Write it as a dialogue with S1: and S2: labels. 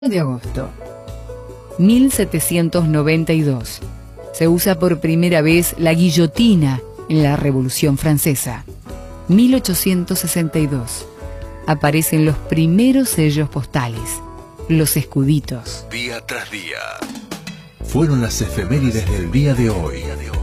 S1: de agosto. 1792. Se usa por primera vez la guillotina en la Revolución Francesa. 1862. Aparecen los primeros sellos postales, los escuditos.
S2: Día tras día. Fueron las efemérides del día de hoy.